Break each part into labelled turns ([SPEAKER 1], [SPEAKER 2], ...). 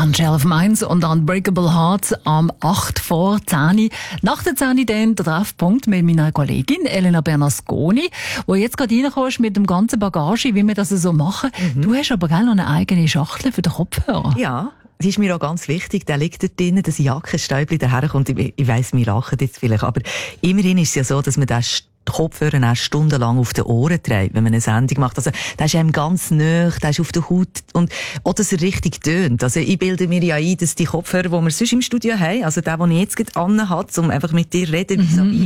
[SPEAKER 1] Angel of Minds und Unbreakable Hearts am 8 vor 10. Nach der 10 dann der Treffpunkt mit meiner Kollegin Elena Bernasconi, wo jetzt gerade reinkommst mit dem ganzen Bagage, wie wir das so machen. Du hast aber noch eine eigene Schachtel für den Kopfhörer.
[SPEAKER 2] Ja. Das ist mir auch ganz wichtig, der liegt dort drin, das Jackenstäubchen daherkommt. Ich weiss, wir lachen jetzt vielleicht, aber immerhin ist es ja so, dass man den Kopfhörer erst stundenlang auf den Ohren trägt, wenn man eine Sendung macht. Also, der ist einem ganz nahe, der ist auf der Haut und auch, dass er richtig tönt. Also, ich bilde mir ja ein, dass die Kopfhörer, die wir sonst im Studio haben, also der, den ich jetzt gerade anhat, um einfach mit dir reden,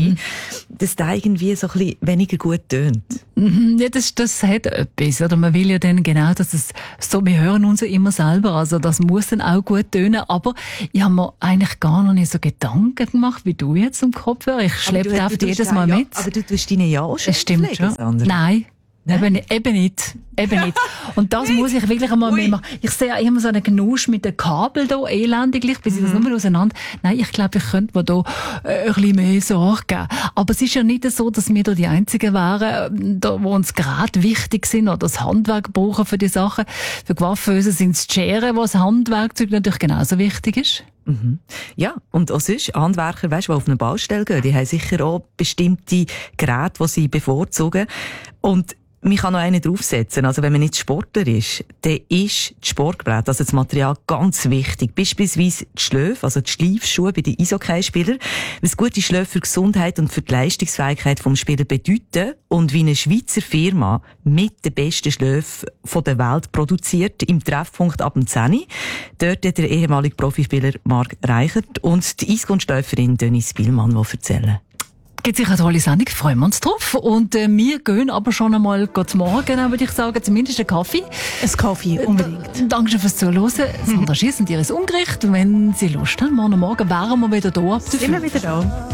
[SPEAKER 2] dass der irgendwie so ein bisschen weniger gut tönt.
[SPEAKER 1] Ja, das hat etwas, oder? Man will ja dann genau, dass es so, wir hören uns ja immer selber, also das muss dann auch gut tönen, aber ich habe mir eigentlich gar noch nicht so Gedanken gemacht, wie du jetzt am Kopfhörer. Ich schleppe den oft jedes Mal mit.
[SPEAKER 2] Aber du tust deine ja auch schon.
[SPEAKER 1] Das stimmt schon.
[SPEAKER 2] Sandra.
[SPEAKER 1] Nein. Eben nicht. Und das muss ich wirklich einmal mehr machen. Ich sehe immer so einen Genusch mit den Kabel da, elendiglich, bis ich das nur auseinander. Nein, ich glaube, ich könnte mir da ein bisschen mehr Sorge geben. Aber es ist ja nicht so, dass wir da die Einzigen wären, da, wo uns gerade wichtig sind oder das Handwerk brauchen für die Sachen. Für Coiffeuse sind es die Scheren, wo das Handwerkzeug natürlich genauso wichtig ist.
[SPEAKER 2] Ja, und auch sonst, Handwerker, weisst, die auf eine Baustelle gehen, die haben sicher auch bestimmte Geräte, die sie bevorzugen. Und man kann noch einen draufsetzen. Also wenn man nicht Sportler ist, dann ist das Sportgerät, also das Material, ganz wichtig. Beispielsweise die Schläfe, also die Schleifschuhe bei den Eishockeyspielern. Was gute Schläfe für Gesundheit und für die Leistungsfähigkeit vom Spieler bedeuten und wie eine Schweizer Firma mit den besten Schläfen der Welt produziert, im Treffpunkt ab dem 10. Dort hat der ehemalige Profispieler Marc Reichert und die Eiskunstläuferin Denise Bielmann, die erzählen.
[SPEAKER 1] Gibt sicher eine tolle Sendung, freuen wir uns drauf. Und wir gehen aber schon einmal zum Morgen, würde ich sagen, zumindest einen Kaffee.
[SPEAKER 3] Ein Kaffee, unbedingt.
[SPEAKER 1] Danke für Zuhören. Sandra Schiess und Iris Ungericht. Wenn Sie Lust haben, morgen wären wir wieder da.
[SPEAKER 3] Sind wir wieder da.